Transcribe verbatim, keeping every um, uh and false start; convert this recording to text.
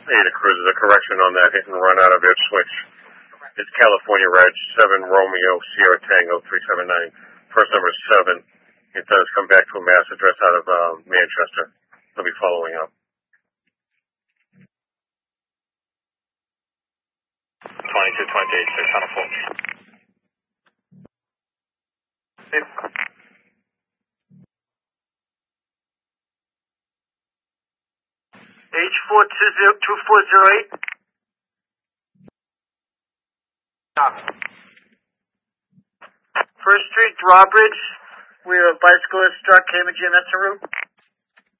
Ada Cruz, a correction on that hit and run out of Ipswich. It's California Reg, seven Romeo Sierra Tango three seven nine. First number is seven. It does come back to a mass address out of uh, Manchester. They'll be following up. twenty-two twenty-eight, six hundred four. H four two zero two four zero eight. First Street, Drawbridge, where a bicyclist struck, came a G M S en route.